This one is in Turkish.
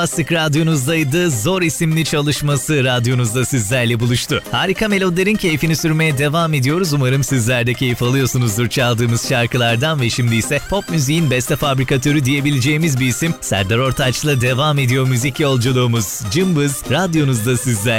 Asık radyonuzdaydı. Zor isimli çalışması radyonuzda sizlerle buluştu. Harika melodilerin keyfini sürmeye devam ediyoruz. Umarım sizler de keyif alıyorsunuzdur çaldığımız şarkılardan ve şimdi ise pop müziğin beste fabrikatörü diyebileceğimiz bir isim Serdar Ortaç'la devam ediyor müzik yolculuğumuz. Cımbız radyonuzda sizlerle.